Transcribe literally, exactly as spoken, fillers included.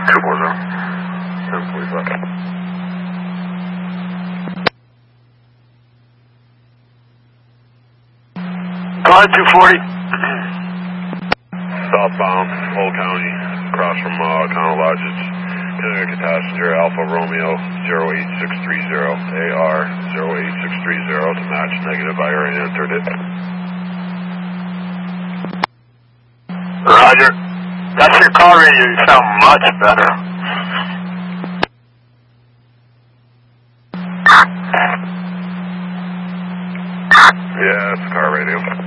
two four zero. ten forty-five. Go ahead, two forty. Southbound, Old County, across from uh, County Lodges. Connecticut passenger Alpha Romeo zero eight six three zero, A R zero eight six three zero to match negative. I already entered it. Roger. That's your car radio. You sound much better. Yeah, that's the car radio.